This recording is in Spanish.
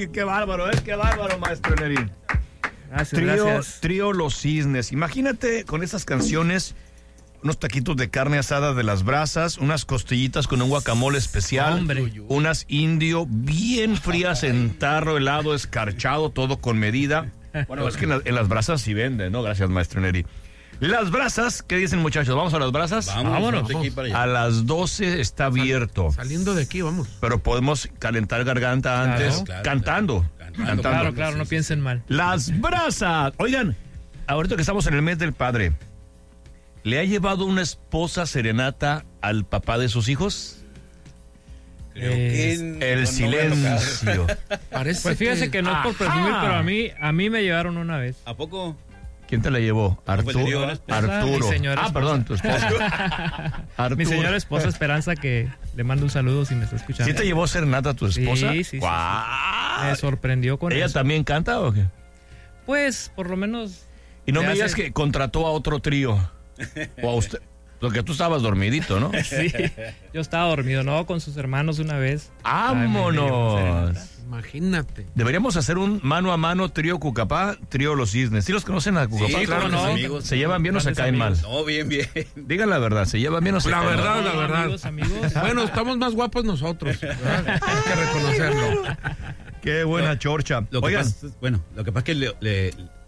qué bárbaro, qué bárbaro, maestro Neri. Gracias. Trío Los Cisnes. Imagínate con esas canciones, unos taquitos de carne asada de las brasas, unas costillitas con un guacamole especial, Hombre. unas indio bien frías en tarro, helado, escarchado, todo con medida. Bueno, es que en las brasas sí venden, ¿no? Gracias, maestro Neri. Las brasas, ¿qué dicen, muchachos? ¿Vamos a las brasas? Vámonos. De aquí para allá. A las 12 está abierto. Saliendo de aquí, vamos. Pero podemos calentar garganta antes, Claro, cantando. Claro, no piensen mal. Las brasas. Oigan, ahorita que estamos en el mes del padre, ¿le ha llevado una esposa serenata al papá de sus hijos? Creo que El no silencio. Parece Pues fíjese que no es por presumir, pero a mí me llevaron una vez. ¿A poco? ¿Quién te la llevó? fue el que dio la esposa? Arturo. Mi señora esposa. Perdón, tu esposa. Arturo. Mi señora esposa Esperanza, que le mando un saludo si me está escuchando. ¿Sí te llevó serenata tu esposa? Sí. ¡Guau! Me sorprendió con ¿Ella eso. también canta o qué? Pues, por lo menos... Y no le me digas hace- que contrató a otro trío. O a usted. Porque tú estabas dormidito, ¿no? Sí, yo estaba dormido, ¿no? Con sus hermanos una vez. Ay, me llevó ¡Vámonos! serenata. Imagínate. Deberíamos hacer un mano a mano trío Cucapá, trío Los Cisnes. ¿Sí los conocen a Cucapá? Sí, claro, claro, no. amigos. ¿Se llevan bien o se Grandes caen mal? amigos. No, bien. Digan la verdad, ¿se llevan bien o se La caen verdad, mal? la verdad. Amigos. Bueno, estamos más guapos nosotros, ¿verdad? Hay que reconocerlo. Qué buena chorcha. Lo que Oigan, pasa es que